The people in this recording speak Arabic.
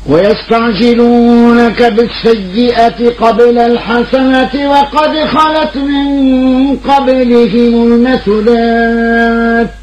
ويستعجلونك بالسيئة قبل الحسنة وقد خلت من قبلهم المثلات